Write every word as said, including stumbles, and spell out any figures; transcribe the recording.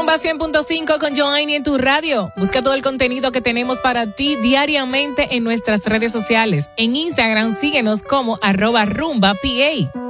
Rumba cien punto cinco con Joanny en tu radio. Busca todo el contenido que tenemos para ti diariamente en nuestras redes sociales. En Instagram síguenos como arroba rumba pa.